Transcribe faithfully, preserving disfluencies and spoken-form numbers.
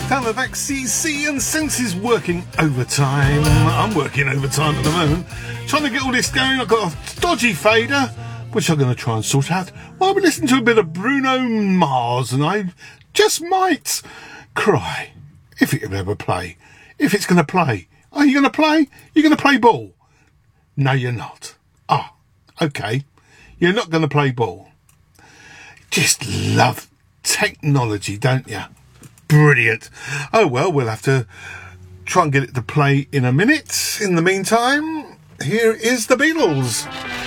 down at X C C, and Sense working overtime. I'm working overtime at the moment, trying to get all this going. I've got a dodgy fader, which I'm going to try and sort out while we listen to a bit of Bruno Mars, and I just might cry if it will ever play. If it's going to play. Are you going to play? You're going to play ball? No, you're not. Ah, okay. You're not going to play ball. Just love technology, don't you? Brilliant. Oh, well, we'll have to try and get it to play in a minute. In the meantime, here is the Beatles.